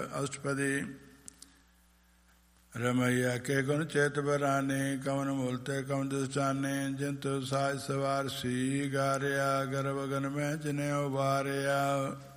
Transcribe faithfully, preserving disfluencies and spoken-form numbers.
अष्टपदी रमैया के गुण चेत बराने कवन मूलते कवन दुष्टाने जिंतु साज सवार सी गारिया गर्भ गन में जिन्हें उबारिया